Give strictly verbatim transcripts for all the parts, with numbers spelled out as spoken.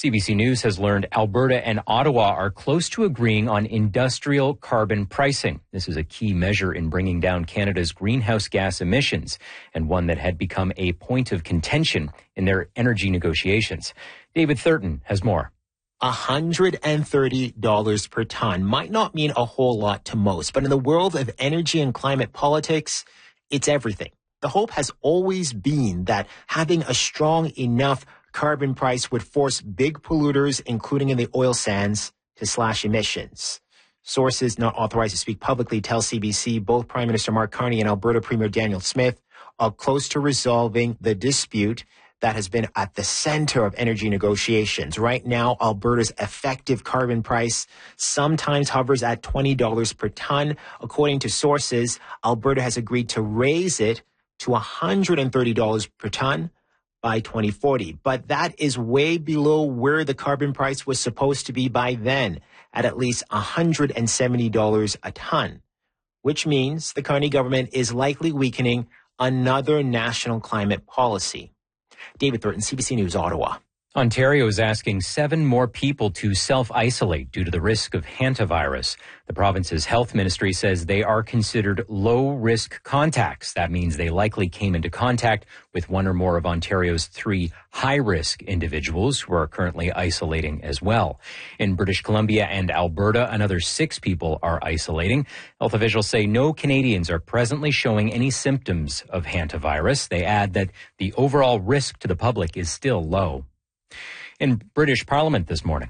C B C News has learned Alberta and Ottawa are close to agreeing on industrial carbon pricing. This is a key measure in bringing down Canada's greenhouse gas emissions and one that had become a point of contention in their energy negotiations. David Thurton has more. one hundred thirty dollars per ton might not mean a whole lot to most, but in the world of energy and climate politics, it's everything. The hope has always been that having a strong enough carbon price would force big polluters, including in the oil sands, to slash emissions. Sources not authorized to speak publicly tell C B C both Prime Minister Mark Carney and Alberta Premier Daniel Smith are close to resolving the dispute that has been at the center of energy negotiations. Right now, Alberta's effective carbon price sometimes hovers at twenty dollars per ton. According to sources, Alberta has agreed to raise it to one hundred thirty dollars per ton by twenty forty. But that is way below where the carbon price was supposed to be by then, at at least one hundred seventy dollars a ton, which means the Carney government is likely weakening another national climate policy. David Thurton, C B C News, Ottawa. Ontario is asking seven more people to self-isolate due to the risk of hantavirus. The province's health ministry says they are considered low-risk contacts. That means they likely came into contact with one or more of Ontario's three high-risk individuals who are currently isolating as well. In British Columbia and Alberta, another six people are isolating. Health officials say no Canadians are presently showing any symptoms of hantavirus. They add that the overall risk to the public is still low. In British Parliament this morning,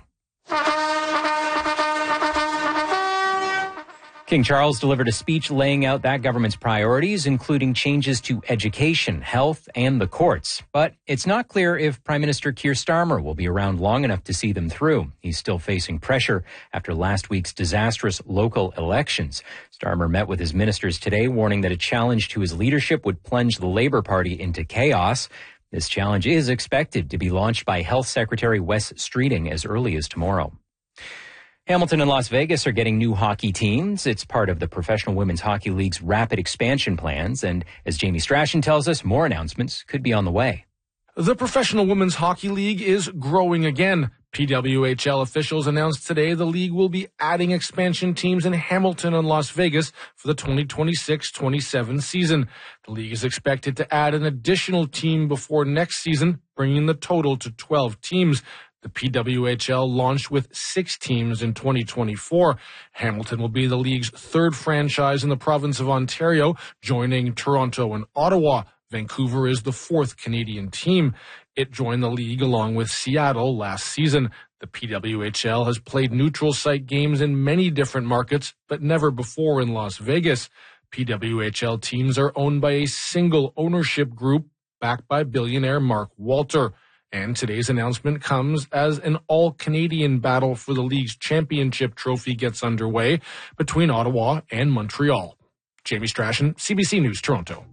King Charles delivered a speech laying out that government's priorities, including changes to education, health, and the courts. But it's not clear if Prime Minister Keir Starmer will be around long enough to see them through. He's still facing pressure after last week's disastrous local elections. Starmer met with his ministers today, warning that a challenge to his leadership would plunge the Labour Party into chaos. This challenge is expected to be launched by Health Secretary Wes Streeting as early as tomorrow. Hamilton and Las Vegas are getting new hockey teams. It's part of the Professional Women's Hockey League's rapid expansion plans. And as Jamie Strachan tells us, more announcements could be on the way. The Professional Women's Hockey League is growing again. P W H L officials announced today the league will be adding expansion teams in Hamilton and Las Vegas for the twenty twenty-six twenty-seven season. The league is expected to add an additional team before next season, bringing the total to twelve teams. The P W H L launched with six teams in twenty twenty-four. Hamilton will be the league's third franchise in the province of Ontario, joining Toronto and Ottawa. Vancouver is the fourth Canadian team. It joined the league along with Seattle last season. The P W H L has played neutral site games in many different markets, but never before in Las Vegas. P W H L teams are owned by a single ownership group backed by billionaire Mark Walter. And today's announcement comes as an all-Canadian battle for the league's championship trophy gets underway between Ottawa and Montreal. Jamie Strachan, C B C News, Toronto.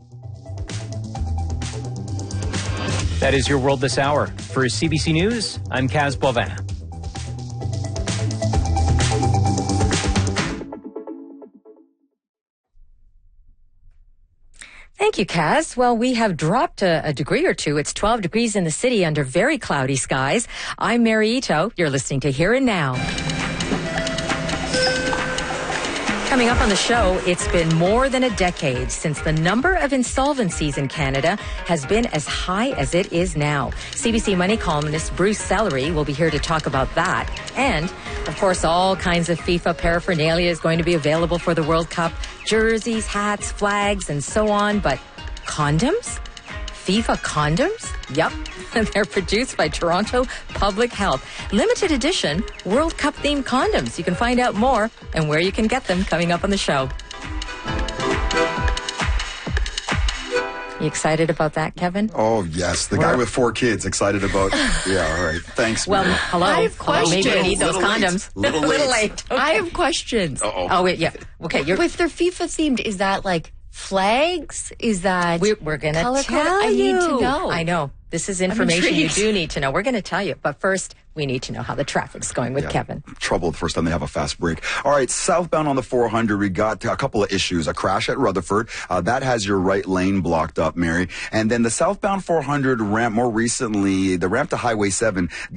That is your world this hour. For C B C News, I'm Kaz Boivin. Thank you, Kaz. Well, we have dropped a, a degree or two. It's twelve degrees in the city under very cloudy skies. I'm Mary Ito. You're listening to Here and Now. Coming up on the show, it's been more than a decade since the number of insolvencies in Canada has been as high as it is now. C B C Money columnist Bruce Sellery will be here to talk about that. And, of course, all kinds of FIFA paraphernalia is going to be available for the World Cup. Jerseys, hats, flags, and so on. But condoms? FIFA condoms? Yep. They're produced by Toronto Public Health. Limited edition World Cup themed condoms. You can find out more and where you can get them coming up on the show. You excited about that, Kevin? Oh, yes. The guy with four kids excited about... Yeah, all right. Thanks, Well, Mary. hello. I have Hello. Maybe I questions. need those Little late. condoms. Little A little late. late. Okay. I have questions. Uh-oh. Oh, wait, yeah. Okay, you're... With their FIFA themed, is that like flags? Is that We're, we're going to color tell code? I need to you. know. I know. This is information you intrigued. do need to know. We're going to tell you. But first, we need to know how the traffic's going with Yeah, Kevin. Trouble the first time they have a fast break. All right, southbound on the four hundred, we got a couple of issues. A crash at Rutherford. Uh, that has your right lane blocked up, Mary. And then the southbound four hundred ramp more recently, the ramp to Highway seven.